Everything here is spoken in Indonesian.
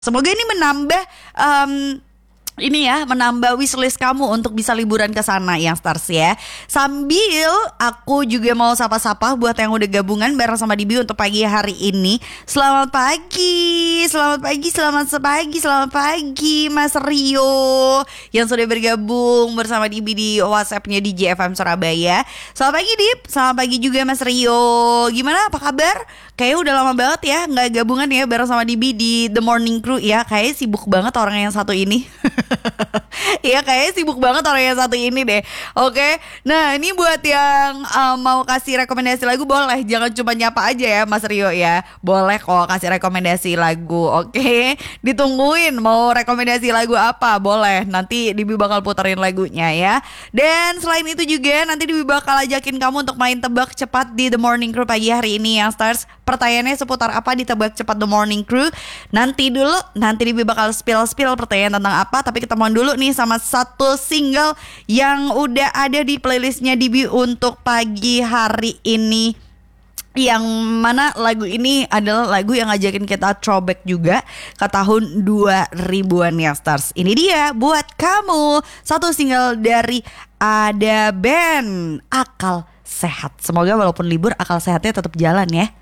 Semoga ini menambah menambah wishlist kamu untuk bisa liburan ke sana yang stars ya. Sambil aku juga mau sapa-sapa buat yang udah gabungan bareng sama Dibi untuk pagi hari ini. Selamat pagi Mas Rio yang sudah bergabung bersama Dibi di WhatsApp-nya di JFM Surabaya. Selamat pagi Dip, selamat pagi juga Mas Rio. Gimana, apa kabar? Kayaknya udah lama banget ya nggak gabungan ya bareng sama Dibi di The Morning Crew ya. Kayaknya sibuk banget orang yang satu ini. Iya, kayaknya sibuk banget orang yang satu ini deh. Oke, nah ini buat yang mau kasih rekomendasi lagu boleh, jangan cuma nyapa aja ya Mas Rio ya. Boleh kok kasih rekomendasi lagu. Oke, ditungguin mau rekomendasi lagu apa, boleh. Nanti Dibi bakal puterin lagunya ya. Dan selain itu juga nanti Dibi bakal ajakin kamu untuk main tebak cepat di The Morning Crew pagi hari ini yang stars. Pertanyaannya seputar apa di tebak cepat The Morning Crew? Nanti Dibi bakal spill pertanyaan tentang apa. Tapi ketemuan dulu nih sama satu single yang udah ada di playlistnya Dibi untuk pagi hari ini. Yang mana lagu ini adalah lagu yang ngajakin kita throwback juga ke tahun 2000-an ya stars. Ini dia buat kamu, satu single dari Ada Band, Akal Sehat. Semoga walaupun libur akal sehatnya tetap jalan ya.